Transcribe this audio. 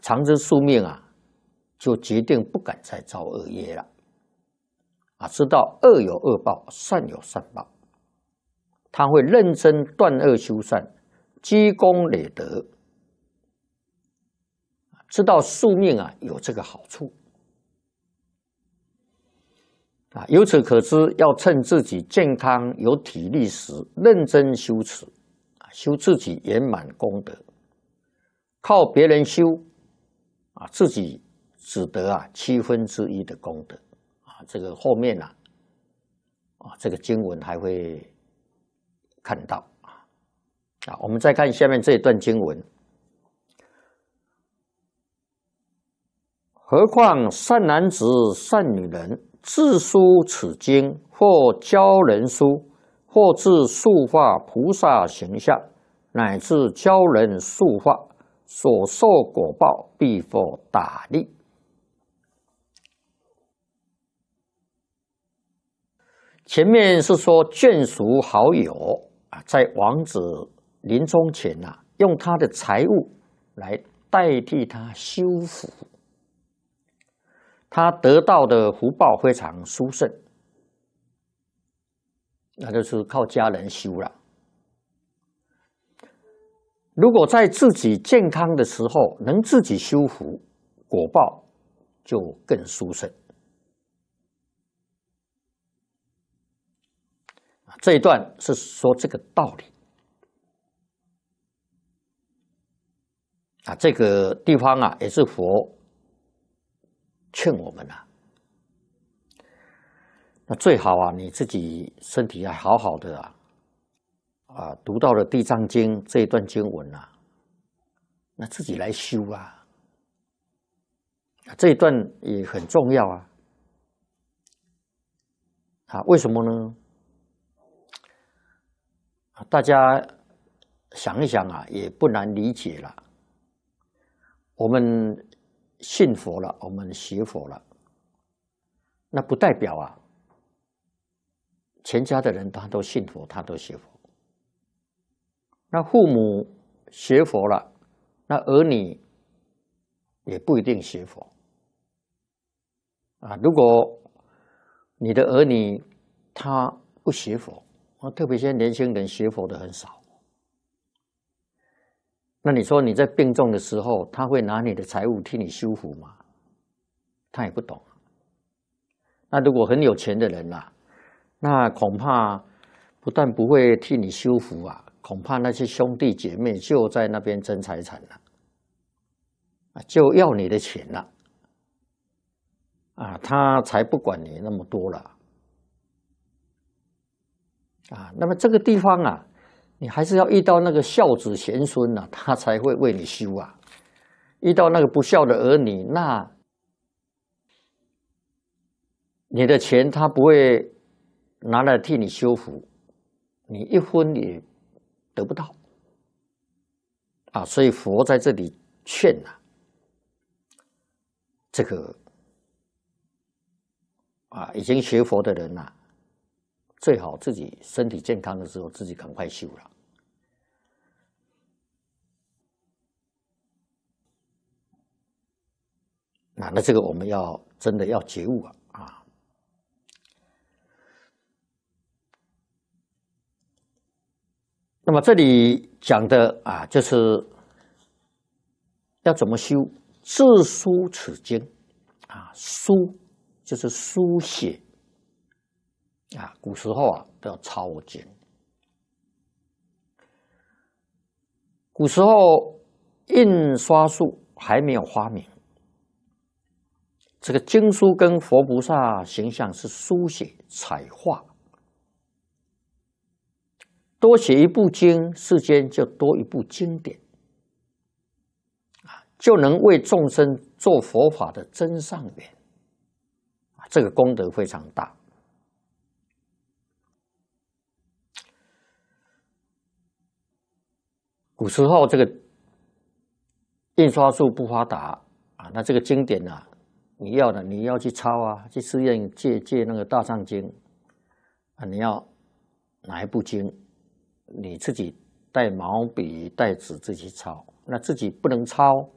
长知宿命啊，就决定不敢再造恶业了。知道恶有恶报，善有善报，他会认真断恶修善，积功累德。知道宿命啊有这个好处。由此可知，要趁自己健康有体力时，认真修持，修自己圆满功德。靠别人修，自己只得1/7的功德。这个后面这个经文还会看到。我们再看下面这一段经文。何况善男子、善女人，自书此经，或教人书，或自塑化菩萨形象，乃至教人塑化，所受果报必获大利。前面是说眷属好友在王子临终前用他的财物来代替他修福。他得到的福报非常殊胜，那就是靠家人修了。如果在自己健康的时候能自己修福，果报就更殊胜。这一段是说这个道理。这个地方也是佛劝我们那最好你自己身体还好好的读到了《地藏经》这一段经文那自己来修这一段也很重要为什么呢？大家想一想也不难理解了。我们信佛了，我们学佛了，那不代表全家的人他都信佛，他都学佛。那父母学佛了，那儿女也不一定学佛如果你的儿女他不学佛，特别现在年轻人学佛的很少，那你说你在病重的时候，他会拿你的财物替你修福吗？他也不懂。那如果很有钱的人那恐怕不但不会替你修福恐怕那些兄弟姐妹就在那边争财产了就要你的钱了他才不管你那么多了那么这个地方你还是要遇到那个孝子贤孙他才会为你修遇到那个不孝的儿女，那你的钱他不会拿来替你修福，你一分也得不到所以佛在这里劝这个已经学佛的人最好自己身体健康的时候自己赶快修了。那这个我们要真的要觉悟那么这里讲的就是要怎么修，自书此经书就是书写古时候都要抄经。古时候印刷术还没有发明，这个经书跟佛菩萨形象是书写彩画，多写一部经，世间就多一部经典就能为众生做佛法的真上缘这个功德非常大。古时候这个印刷术不发达那这个经典你要去抄去寺院借那个大藏经你要哪一部经，你自己带毛笔带纸自己抄，那自己不能抄